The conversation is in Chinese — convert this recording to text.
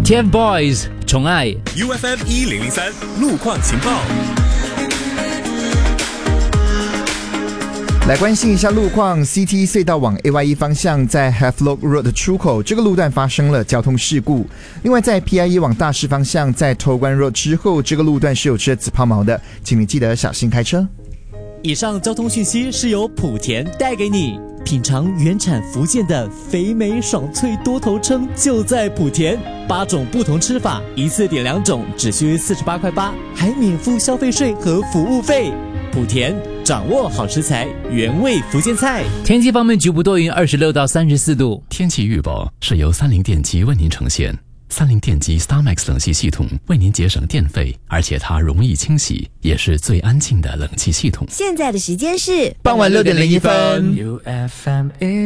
TFBOYS 宠爱 UFM 1003路况情报。 来关心一下路况 ，CT 隧道往 AYE 方向在 Havelock Road 的出口这个路段发生了交通事故。另外，在 PIE 往大市方向在 Toguan Road 之后，这个路段是有车子抛锚的，请你记得小心开车。 以上交通讯息是由莆田带给你。品尝原产福建的肥美爽脆多头鲭就在莆田，8种不同吃法，一次点2种，只需48块8，还免付消费税和服务费。莆田掌握好食材，原味福建菜。 天气方面，局部多云，26到34度。 天气预报是由三菱电机为您呈现。三菱电机 StarMax 冷气系统为您节省电费，而且它容易清洗，也是最安静的冷气系统。 现在的时间是傍晚6点01分。